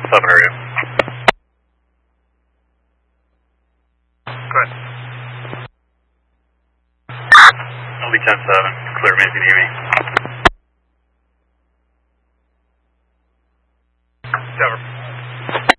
What's up, how are you? Go ahead. I'll be 10-7. Clear me if you need me.